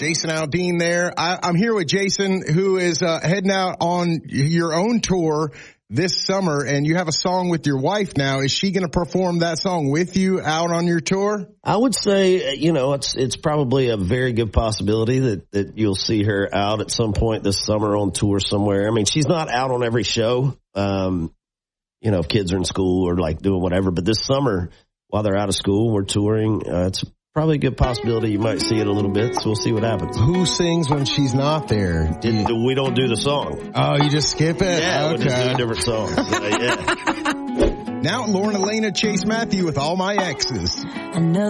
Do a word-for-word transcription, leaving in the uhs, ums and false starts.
Jason Aldean there. I, I'm here with Jason, who is uh, heading out on your own tour this summer, and you have a song with your wife now. Is she going to perform that song with you out on your tour? I would say, you know, it's it's probably a very good possibility that, that you'll see her out at some point this summer on tour somewhere. I mean, she's not out on every show, um, you know, if kids are in school or like doing whatever. But this summer, while they're out of school, we're touring. Uh, it's probably a good possibility you might see it a little bit, so we'll see what happens. Who sings when she's not there? Do you, we don't do the song. Oh, you just skip it? Yeah, okay. we'll just do a different song. So, yeah. Now, Lauren Elena Chase Matthew with All My Exes. Another